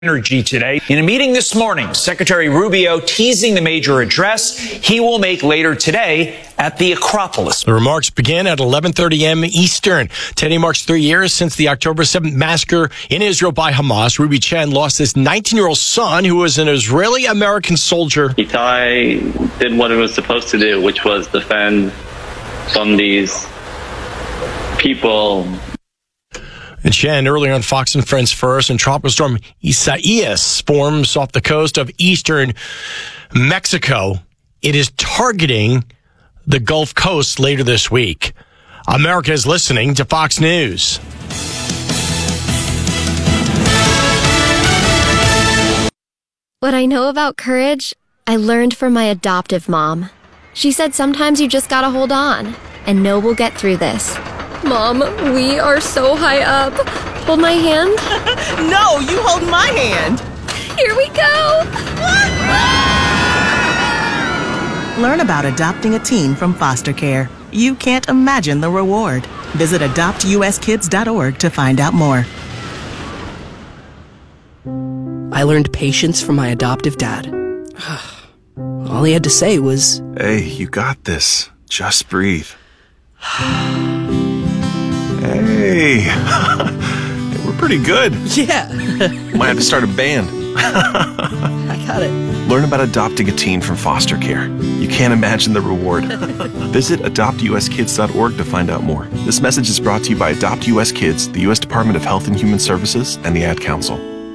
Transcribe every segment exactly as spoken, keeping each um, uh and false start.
Energy today. In a meeting this morning, Secretary Rubio teasing the major address he will make later today at the Acropolis. The remarks began at eleven thirty a.m. Eastern. Today marks three years since the October seventh massacre in Israel by Hamas. Ruby Chen lost his nineteen-year-old son, who was an Israeli-American soldier. Itai did what it was supposed to do, which was defend from these people. And Chen, earlier on Fox and Friends First, and tropical storm Isaias forms off the coast of eastern Mexico. It is targeting the Gulf Coast later this week. America is listening to Fox News. What I know about courage, I learned from my adoptive mom. She said sometimes you just gotta hold on and know we'll get through this. Mom, we are so high up. Hold my hand. No, you hold my hand. Here we go. Learn about adopting a teen from foster care. You can't imagine the reward. Visit adopt u s kids dot org to find out more. I learned patience from my adoptive dad. All he had to say was, "Hey, you got this. Just breathe." Hey, we're pretty good. Yeah. Might have to start a band. I got it. Learn about adopting a teen from foster care. You can't imagine the reward. Visit adopt u s kids dot org to find out more. This message is brought to you by Adopt U S Kids, the U S Department of Health and Human Services, and the Ad Council.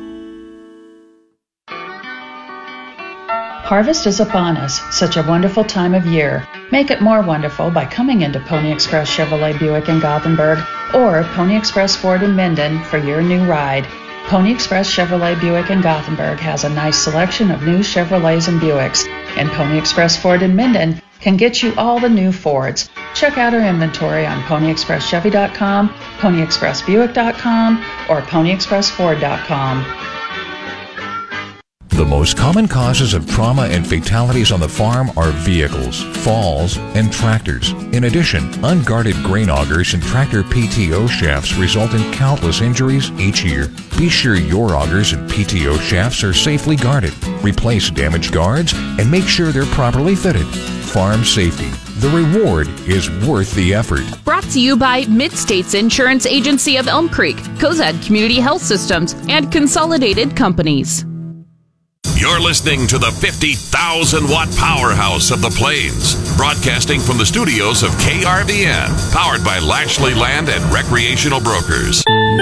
Harvest is upon us, such a wonderful time of year. Make it more wonderful by coming into Pony Express Chevrolet Buick in Gothenburg or Pony Express Ford in Minden for your new ride. Pony Express Chevrolet Buick in Gothenburg has a nice selection of new Chevrolets and Buicks, and Pony Express Ford in Minden can get you all the new Fords. Check out our inventory on pony express chevy dot com, pony express buick dot com, or pony express ford dot com. The most common causes of trauma and fatalities on the farm are vehicles, falls, and tractors. In addition, unguarded grain augers and tractor P T O shafts result in countless injuries each year. Be sure your augers and P T O shafts are safely guarded. Replace damaged guards and make sure they're properly fitted. Farm safety. The reward is worth the effort. Brought to you by Mid-States Insurance Agency of Elm Creek, Cozad Community Health Systems, and Consolidated Companies. You're listening to the fifty thousand watt powerhouse of the Plains, broadcasting from the studios of K R V N, powered by Lashley Land and Recreational Brokers.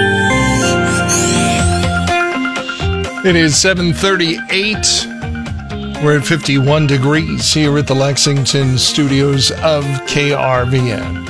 It is seven thirty-eight. We're at fifty-one degrees here at the Lexington studios of K R V N.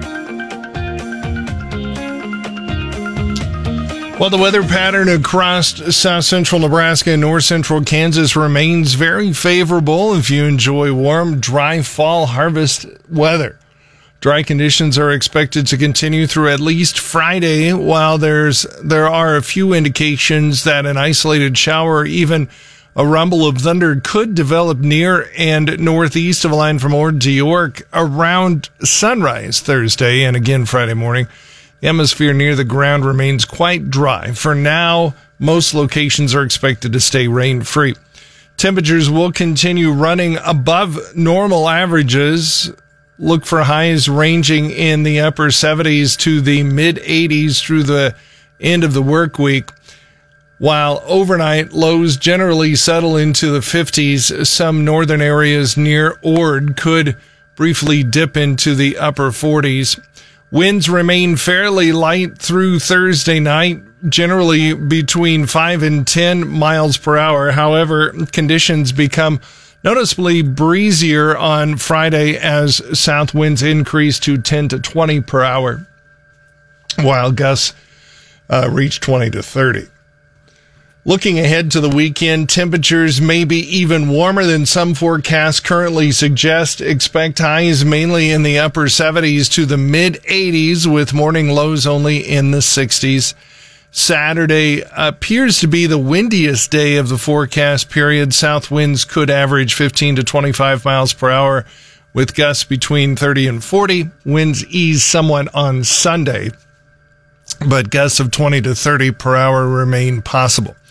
Well, the weather pattern across south central Nebraska and north central Kansas remains very favorable if you enjoy warm, dry fall harvest weather. Dry conditions are expected to continue through at least Friday, while there's there are a few indications that an isolated shower or even a rumble of thunder could develop near and northeast of a line from Ord to York around sunrise Thursday and again Friday morning. The atmosphere near the ground remains quite dry. For now, most locations are expected to stay rain-free. Temperatures will continue running above normal averages. Look for highs ranging in the upper seventies to the mid-eighties through the end of the work week, while overnight lows generally settle into the fifties. Some northern areas near Ord could briefly dip into the upper forties. Winds remain fairly light through Thursday night, generally between five and ten miles per hour. However, conditions become noticeably breezier on Friday as south winds increase to ten to twenty per hour, while gusts uh, reach twenty to thirty. Looking ahead to the weekend, temperatures may be even warmer than some forecasts currently suggest. Expect highs mainly in the upper seventies to the mid-eighties, with morning lows only in the sixties. Saturday appears to be the windiest day of the forecast period. South winds could average fifteen to twenty-five miles per hour, with gusts between thirty and forty. Winds ease somewhat on Sunday, but gusts of twenty to thirty per hour remain possible.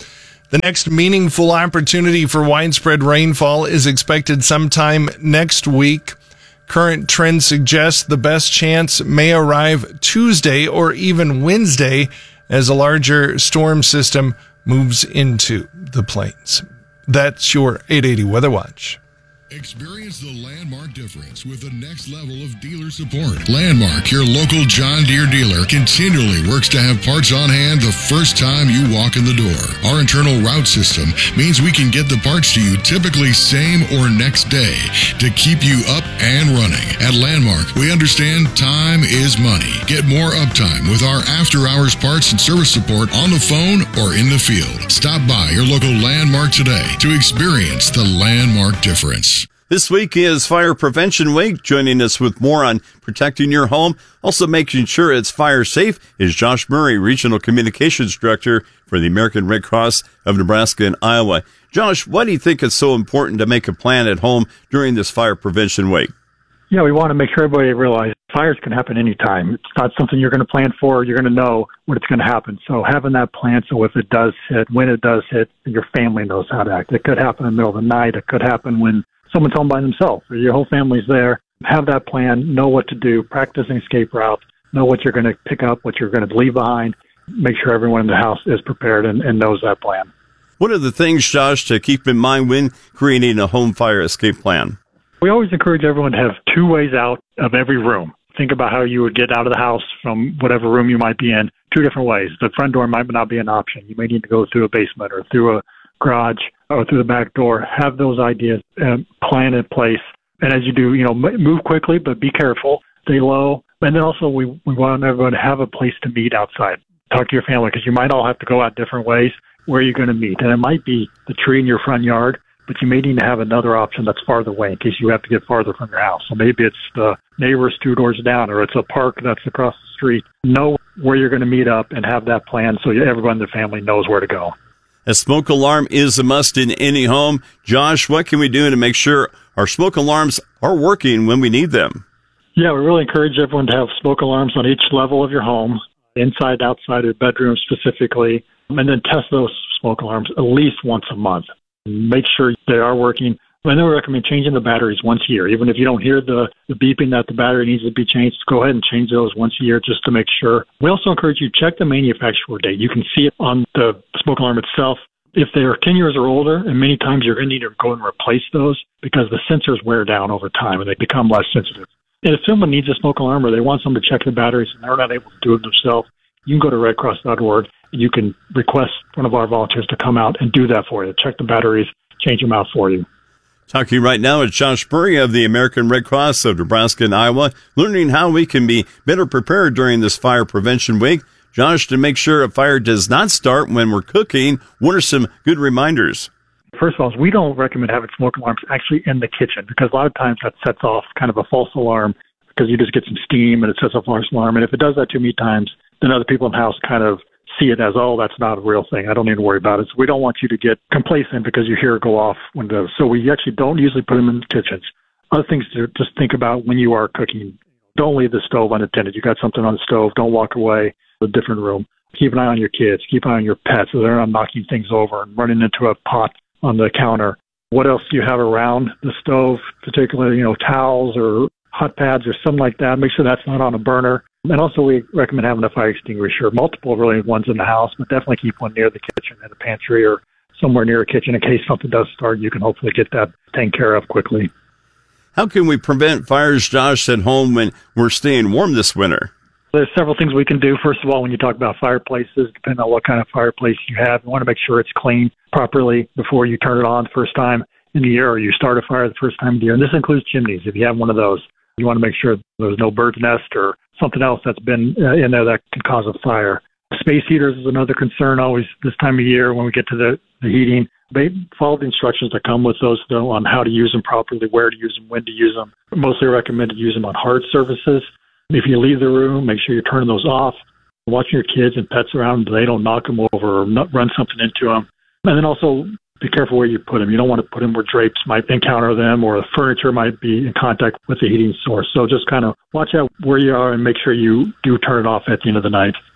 The next meaningful opportunity for widespread rainfall is expected sometime next week. Current trends suggest the best chance may arrive Tuesday or even Wednesday as a larger storm system moves into the plains. That's your eight eighty Weather Watch. Experience the Landmark difference with the next level of dealer support. Landmark, your local John Deere dealer, continually works to have parts on hand the first time you walk in the door. Our internal route system means we can get the parts to you typically same or next day to keep you up and running. At Landmark, we understand time is money. Get more uptime with our after-hours parts and service support on the phone or in the field. Stop by your local Landmark today to experience the Landmark difference. This week is Fire Prevention Week. Joining us with more on protecting your home, also making sure it's fire safe, is Josh Murray, Regional Communications Director for the American Red Cross of Nebraska and Iowa. Josh, why do you think it's so important to make a plan at home during this Fire Prevention Week? Yeah, we want to make sure everybody realizes fires can happen anytime. It's not something you're going to plan for. You're going to know when it's going to happen. So having that plan, so if it does hit, when it does hit, your family knows how to act. It could happen in the middle of the night. It could happen when someone's home by themselves or your whole family's there. Have that plan, know what to do, practicing escape routes, know what you're going to pick up, what you're going to leave behind. Make sure everyone in the house is prepared and, and knows that plan. What are the things, Josh, to keep in mind when creating a home fire escape plan? We always encourage everyone to have two ways out of every room. Think about how you would get out of the house from whatever room you might be in, two different ways. The front door might not be an option. You may need to go through a basement or through a garage or through the back door. Have those ideas and plan in place. And as you do, you know, move quickly, but be careful, stay low. And then also we, we want everyone to have a place to meet outside. Talk to your family because you might all have to go out different ways. Where are you going to meet? And it might be the tree in your front yard, but you may need to have another option that's farther away in case you have to get farther from your house. So maybe it's the neighbors two doors down or it's a park that's across the street. Know where you're going to meet up and have that plan so everyone in the family knows where to go. A smoke alarm is a must in any home. Josh, what can we do to make sure our smoke alarms are working when we need them? Yeah, we really encourage everyone to have smoke alarms on each level of your home, inside, outside of bedroom specifically, and then test those smoke alarms at least once a month. Make sure they are working. I know we recommend changing the batteries once a year. Even if you don't hear the, the beeping that the battery needs to be changed, go ahead and change those once a year just to make sure. We also encourage you to check the manufacturer date. You can see it on the smoke alarm itself. If they are ten years or older, and many times you're going to need to go and replace those because the sensors wear down over time and they become less sensitive. And if someone needs a smoke alarm or they want someone to check the batteries and they're not able to do it themselves, you can go to red cross dot org and you can request one of our volunteers to come out and do that for you. Check the batteries, change them out for you. Talking right now with Josh Murray of the American Red Cross of Nebraska and Iowa, learning how we can be better prepared during this Fire Prevention Week. Josh, to make sure a fire does not start when we're cooking, what are some good reminders? First of all, we don't recommend having smoke alarms actually in the kitchen because a lot of times that sets off kind of a false alarm because you just get some steam and it sets off a false alarm. And if it does that too many times, then other people in the house kind of see it as, oh, that's not a real thing. I don't need to worry about it. So we don't want you to get complacent because you hear it go off when those. So we actually don't usually put them in the kitchens. Other things to just think about when you are cooking. Don't leave the stove unattended. You got something on the stove. Don't walk away to a different room. Keep an eye on your kids. Keep an eye on your pets so they're not knocking things over and running into a pot on the counter. What else do you have around the stove, particularly, you know, towels or hot pads or something like that? Make sure that's not on a burner. And also we recommend having a fire extinguisher, multiple really ones in the house, but definitely keep one near the kitchen and the pantry or somewhere near a kitchen in case something does start. You can hopefully get that taken care of quickly. How can we prevent fires, Josh, at home when we're staying warm this winter? There's several things we can do. First of all, when you talk about fireplaces, depending on what kind of fireplace you have, you want to make sure it's clean properly before you turn it on the first time in the year or you start a fire the first time of the year. And this includes chimneys. If you have one of those, you want to make sure there's no bird's nest or something else that's been uh, in there that can cause a fire. Space heaters is another concern always this time of year when we get to the, the heating. They follow the instructions that come with those, though, on how to use them properly, where to use them, when to use them. Mostly recommend to use them on hard surfaces. If you leave the room, make sure you're turning those off. Watching your kids and pets around, they don't knock them over or not run something into them. And then also be careful where you put them. You don't want to put them where drapes might encounter them or the furniture might be in contact with the heating source. So just kind of watch out where you are and make sure you do turn it off at the end of the night.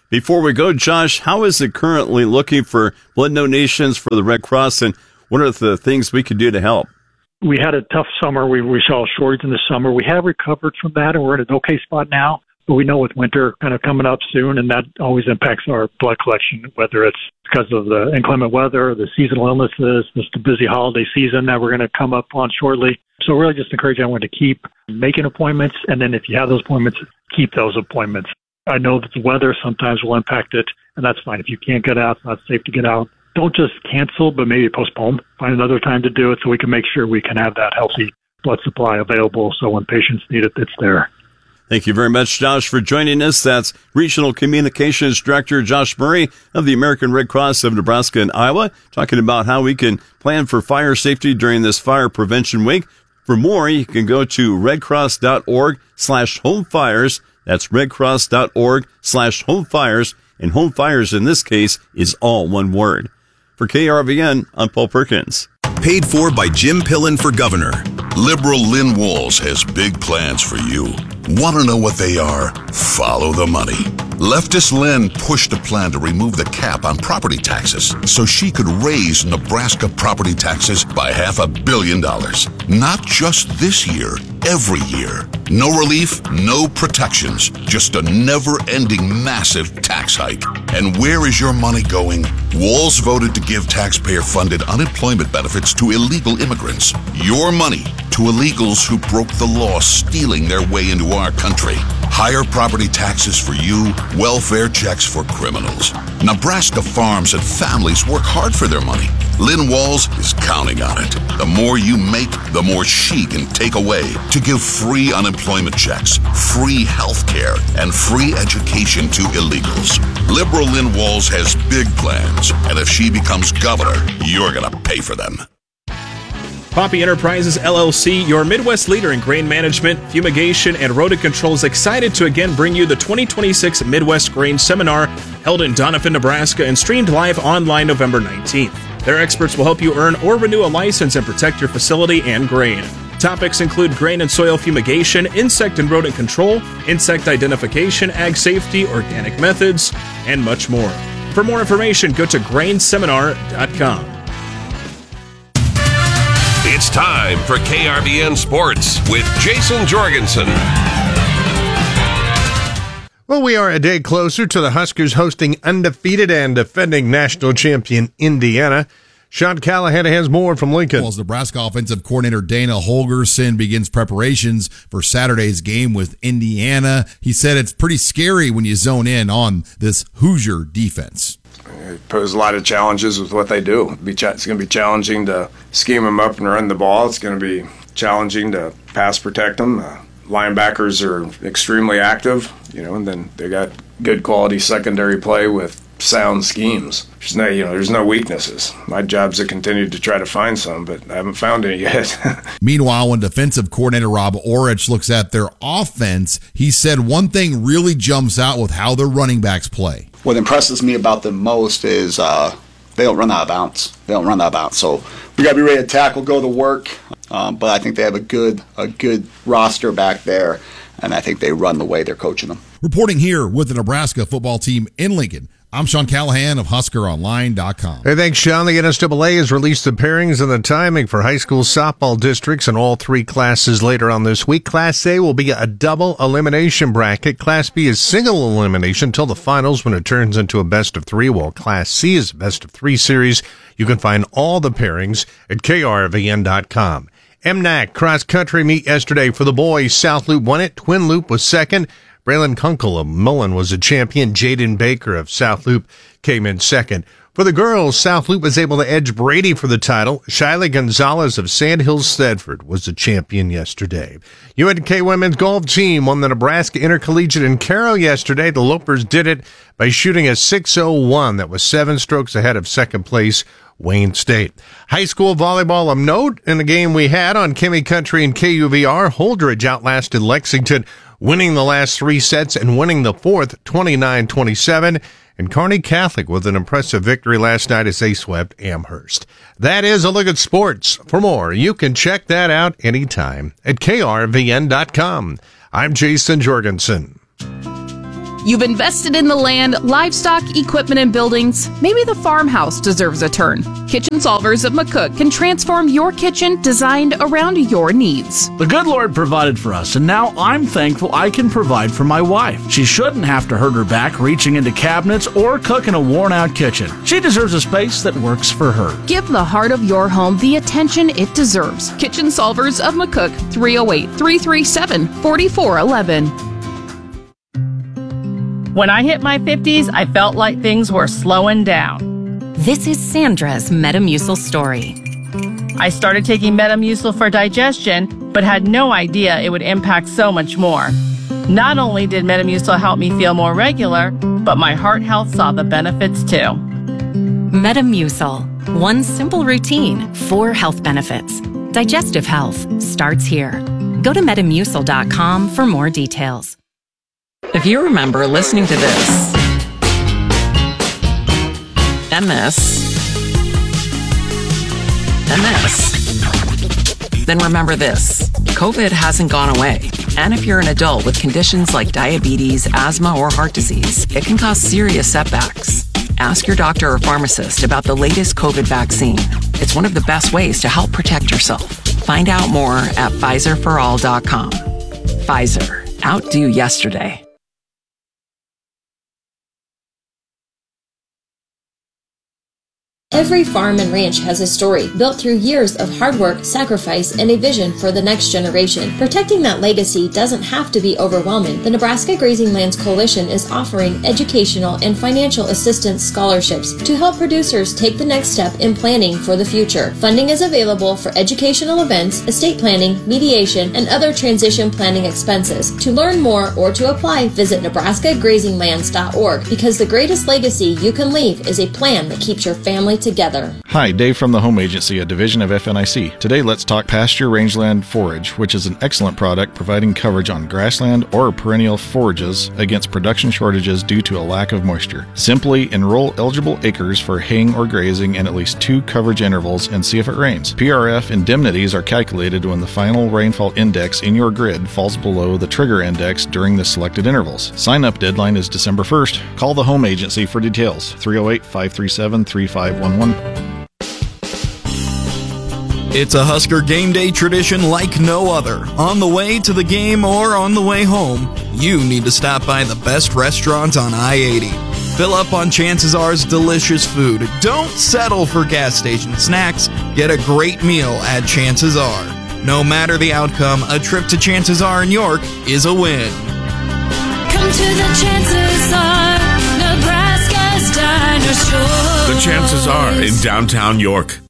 Before we go, Josh, how is it currently looking for blood donations for the Red Cross, and what are the things we could do to help? We had a tough summer. We, we saw shortage in the summer. We have recovered from that, and we're in an okay spot now. But we know with winter kind of coming up soon, and that always impacts our blood collection, whether it's because of the inclement weather, the seasonal illnesses, just the busy holiday season that we're going to come up on shortly. So really just encourage everyone to keep making appointments, and then if you have those appointments, keep those appointments. I know that the weather sometimes will impact it, and that's fine. If you can't get out, it's not safe to get out. Don't just cancel, but maybe postpone. Find another time to do it so we can make sure we can have that healthy blood supply available so when patients need it, it's there. Thank you very much, Josh, for joining us. That's Regional Communications Director Josh Murray of the American Red Cross of Nebraska and Iowa, talking about how we can plan for fire safety during this fire prevention week. For more, you can go to redcross.org slash homefires. That's redcross.org slash homefires. And home fires in this case is all one word. For K R V N, I'm Paul Perkins. Paid for by Jim Pillen for governor. Liberal Lynn Walls has big plans for you. Want to know what they are? Follow the money. Leftist Lynn pushed a plan to remove the cap on property taxes so she could raise Nebraska property taxes by half a billion dollars. Not just this year, every year. No relief, no protections, just a never-ending massive tax hike. And where is your money going? Walls voted to give taxpayer-funded unemployment benefits to illegal immigrants. Your money to illegals who broke the law, stealing their way into our country. Higher property taxes for you, welfare checks for criminals. Nebraska farms and families work hard for their money. Lynn Walls is counting on it. The more you make, the more she can take away to give free unemployment checks, free health care, and free education to illegals. Liberal Lynn Walls has big plans, and if she becomes governor, you're going to pay for them. Poppy Enterprises, L L C, your Midwest leader in grain management, fumigation, and rodent control, is excited to again bring you the twenty twenty-six Midwest Grain Seminar held in Doniphan, Nebraska, and streamed live online November nineteenth. Their experts will help you earn or renew a license and protect your facility and grain. Topics include grain and soil fumigation, insect and rodent control, insect identification, ag safety, organic methods, and much more. For more information, go to grain seminar dot com. It's time for K R V N Sports with Jason Jorgensen. Well, we are a day closer to the Huskers hosting undefeated and defending national champion Indiana. Sean Callahan has more from Lincoln. As Nebraska offensive coordinator Dana Holgorsen begins preparations for Saturday's game with Indiana, he said it's pretty scary when you zone in on this Hoosier defense. It poses a lot of challenges with what they do. It's going to be challenging to scheme them up and run the ball. It's going to be challenging to pass protect them. Uh, linebackers are extremely active, you know, and then they got good quality secondary play with sound schemes. There's no, you know, there's no weaknesses. My job's to continue to try to find some, but I haven't found any yet. Meanwhile, when defensive coordinator Rob Orich looks at their offense, he said one thing really jumps out with how their running backs play. What impresses me about them most is uh, they don't run out of bounds. They don't run out of bounds. So we got to be ready to tackle, go to work. Um, but I think they have a good a good roster back there, and I think they run the way they're coaching them. Reporting here with the Nebraska football team in Lincoln, I'm Sean Callahan of Husker Online dot com. Hey, thanks, Sean. The N S A A has released the pairings and the timing for high school softball districts in all three classes later on this week. Class A will be a double elimination bracket. Class B is single elimination until the finals when it turns into a best of three, while Class C is a best of three series. You can find all the pairings at K R V N dot com. M N A C cross-country meet yesterday for the boys. South Loop won it. Twin Loop was second. Braylon Kunkel of Mullen was a champion. Jaden Baker of South Loop came in second. For the girls, South Loop was able to edge Brady for the title. Shiley Gonzalez of Sandhills Stedford was the champion yesterday. U N K women's golf team won the Nebraska Intercollegiate in Cairo yesterday. The Lopers did it by shooting a six oh one. That was seven strokes ahead of second place Wayne State. High school volleyball of note in the game we had on Kimmy Country and K U V R. Holdridge outlasted Lexington, winning the last three sets and winning the fourth twenty-nine twenty-seven. And Kearney Catholic with an impressive victory last night as they swept Amherst. That is a look at sports. For more, you can check that out anytime at K R V N dot com. I'm Jason Jorgensen. You've invested in the land, livestock, equipment, and buildings. Maybe the farmhouse deserves a turn. Kitchen Solvers of McCook can transform your kitchen designed around your needs. The good Lord provided for us, and now I'm thankful I can provide for my wife. She shouldn't have to hurt her back reaching into cabinets or cook in a worn-out kitchen. She deserves a space that works for her. Give the heart of your home the attention it deserves. Kitchen Solvers of McCook, three oh eight, three three seven, four four one one. When I hit my fifties, I felt like things were slowing down. This is Sandra's Metamucil story. I started taking Metamucil for digestion, but had no idea it would impact so much more. Not only did Metamucil help me feel more regular, but my heart health saw the benefits too. Metamucil. One simple routine, four health benefits. Digestive health starts here. Go to metamucil dot com for more details. If you remember listening to this, and this, and this, then remember this. COVID hasn't gone away. And if you're an adult with conditions like diabetes, asthma, or heart disease, it can cause serious setbacks. Ask your doctor or pharmacist about the latest COVID vaccine. It's one of the best ways to help protect yourself. Find out more at Pfizer for all dot com. Pfizer. Outdo yesterday. Every farm and ranch has a story built through years of hard work, sacrifice, and a vision for the next generation. Protecting that legacy doesn't have to be overwhelming. The Nebraska Grazing Lands Coalition is offering educational and financial assistance scholarships to help producers take the next step in planning for the future. Funding is available for educational events, estate planning, mediation, and other transition planning expenses. To learn more or to apply, visit nebraska grazing lands dot org, because the greatest legacy you can leave is a plan that keeps your family together. Hi, Dave from the Home Agency, a division of F N I C. Today let's talk pasture rangeland forage, which is an excellent product providing coverage on grassland or perennial forages against production shortages due to a lack of moisture. Simply enroll eligible acres for haying or grazing in at least two coverage intervals and see if it rains. P R F indemnities are calculated when the final rainfall index in your grid falls below the trigger index during the selected intervals. Sign up deadline is December first. Call the Home Agency for details. three oh eight, five three seven, three five one one. It's a Husker game day tradition like no other. On the way to the game or on the way home, you need to stop by the best restaurant on I eighty. Fill up on Chances R's delicious food. Don't settle for gas station snacks. Get a great meal at Chances R. No matter the outcome, a trip to Chances R in York is a win. Come to the Chances R, Nebraska's Diner Store. The Chances Are in downtown York.